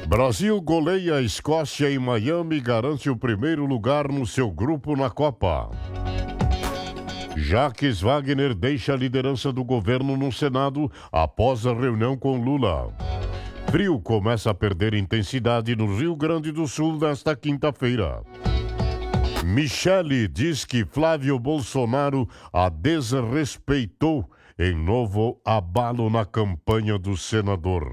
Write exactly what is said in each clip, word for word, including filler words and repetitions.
Brasil goleia a Escócia em Miami e garante o primeiro lugar no seu grupo na Copa. Jacques Wagner deixa a liderança do governo no Senado após a reunião com Lula. Frio começa a perder intensidade no Rio Grande do Sul nesta quinta-feira. Michele diz que Flávio Bolsonaro a desrespeitou em novo abalo na campanha do senador.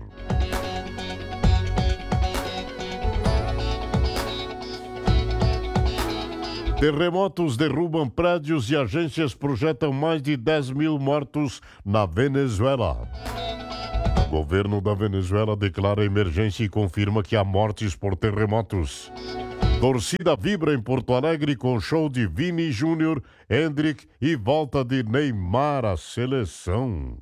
Terremotos derrubam prédios e agências projetam mais de dez mil mortos na Venezuela. O governo da Venezuela declara emergência e confirma que há mortes por terremotos. Torcida vibra em Porto Alegre com show de Vini Júnior, Hendrick e volta de Neymar à seleção.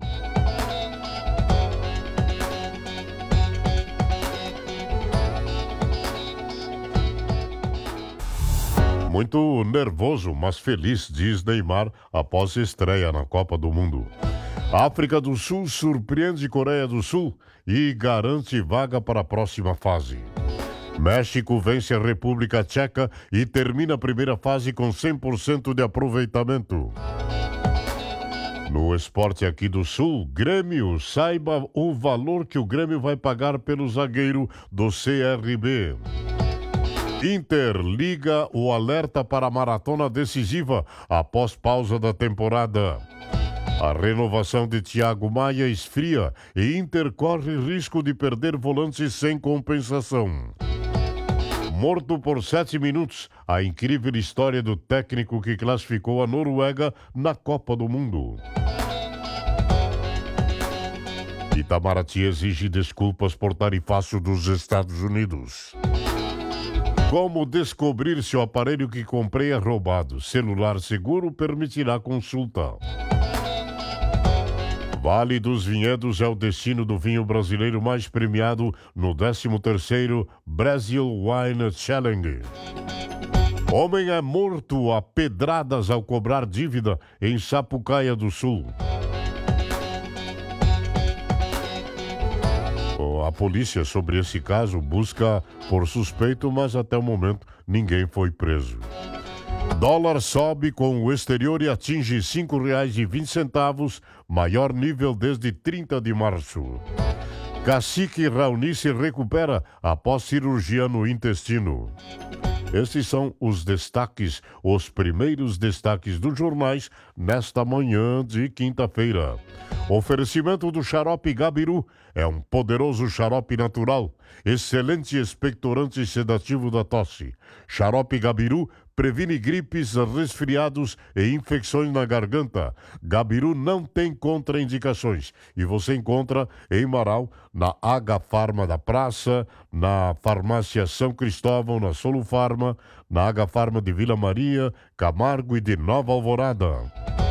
Muito nervoso, mas feliz, diz Neymar após estreia na Copa do Mundo. A África do Sul surpreende Coreia do Sul e garante vaga para a próxima fase. México vence a República Tcheca e termina a primeira fase com cem por cento de aproveitamento. No esporte aqui do Sul, Grêmio, saiba o valor que o Grêmio vai pagar pelo zagueiro do C R B. Inter liga o alerta para a maratona decisiva após pausa da temporada. A renovação de Thiago Maia esfria e Inter corre risco de perder volantes sem compensação. Morto por sete minutos, a incrível história do técnico que classificou a Noruega na Copa do Mundo. Itamaraty exige desculpas por tarifácio dos Estados Unidos. Como descobrir se o aparelho que comprei é roubado? Celular seguro permitirá consulta. Vale dos Vinhedos é o destino do vinho brasileiro mais premiado no décimo terceiro Brazil Wine Challenge. Homem é morto a pedradas ao cobrar dívida em Sapucaia do Sul. A polícia sobre esse caso busca por suspeito, mas até o momento ninguém foi preso. Dólar sobe com o exterior e atinge cinco reais e vinte centavos, maior nível desde trinta de março. Cacique Raoni se recupera após cirurgia no intestino. Esses são os destaques, os primeiros destaques dos jornais nesta manhã de quinta-feira. Oferecimento do xarope Gabiru é um poderoso xarope natural, excelente expectorante e sedativo da tosse. Xarope Gabiru previne gripes, resfriados e infecções na garganta. Gabiru não tem contraindicações e você encontra em Marau, na H Farma da Praça, na Farmácia São Cristóvão, na Solufarma, na H Farma de Vila Maria, Camargo e de Nova Alvorada.